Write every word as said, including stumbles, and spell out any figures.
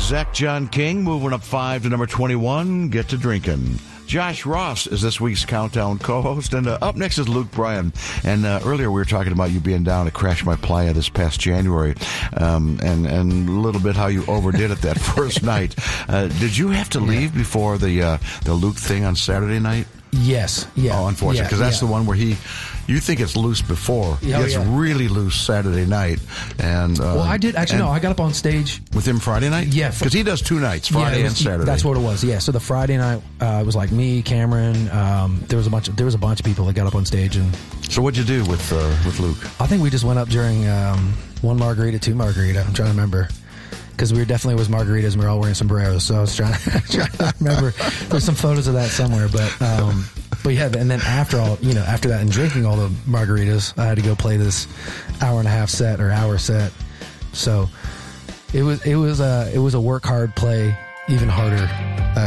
Zach John King moving up five to number twenty-one, Get to Drinking. Josh Ross is this week's Countdown co-host, and uh, up next is Luke Bryan. And uh, earlier we were talking about you being down at Crash My Playa this past January, um, and, and a little bit how you overdid it that first night. Uh, did you have to leave yeah. before the uh, the Luke thing on Saturday night? Yes. Yeah. Oh, unfortunately, because yeah, that's yeah. the one where he, you think it's loose before. Oh, it's yeah. really loose Saturday night. And um, well, I did actually. No, I got up on stage with him Friday night. Yeah, because he does two nights, Friday yeah, was, and Saturday. That's what it was. Yeah. So the Friday night uh, it was like me, Cameron. Um, there was a bunch. Of, there was a bunch of people that got up on stage. And so what'd you do with uh, with Luke? I think we just went up during um, one margarita, two margarita. I'm trying to remember. Because we were definitely was margaritas and we were all wearing sombreros, so I was trying to, trying to remember. There's some photos of that somewhere, but um, but yeah. And then after all, you know, after that and drinking all the margaritas, I had to go play this hour and a half set or hour set. So it was it was a it was a work hard, play even harder uh,